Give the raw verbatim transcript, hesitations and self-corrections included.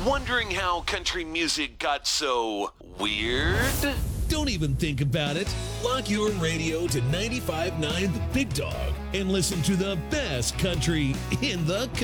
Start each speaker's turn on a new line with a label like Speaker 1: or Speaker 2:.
Speaker 1: Wondering how country music got so weird?
Speaker 2: Don't even think about it. Lock your radio to ninety-five point nine The Big Dog and listen to the best country in the country.